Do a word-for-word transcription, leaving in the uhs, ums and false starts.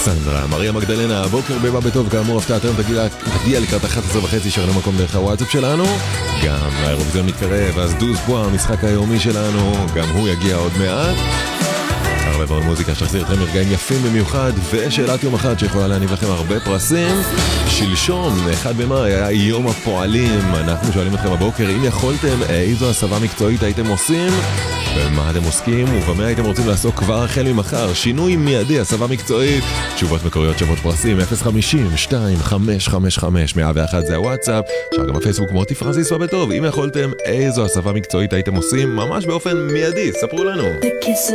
קסנדרה, מריה מגדלנה, הבוקר בבא בטוב, כאמור הפתעתם תגיע, תגיע לקראת אחת עשרה וחצי שער למקום דרך הוואטסאפ שלנו. גם האירוויזיון מתקרב, אז דוז פה המשחק היומי שלנו, גם הוא יגיע עוד מעט. הרבה מאוד מוזיקה שתחזיר אתכם לרגעים יפים במיוחד, ושאלת יום אחד שיכולה להניב לכם הרבה פרסים. שלשום, אחד במאי, היה יום הפועלים. אנחנו שואלים אתכם הבוקר, אם יכולתם, איזו הסבה מקצועית הייתם עושים? במה אתם עוסקים ובמה הייתם רוצים לעסוק כבר החל ממחר? שינוי מיידי, הסבה מקצועית. תשובות מקוריות שוות פרסים אפס חמישים שתיים חמש חמש חמש מאה ואחת זה הוואטסאפ. אפשר גם בפייסבוק מוטי פרנסיס ובטוב. אם יכולתם, איזו הסבה מקצועית הייתם עושים ממש באופן מיידי? ספרו לנו.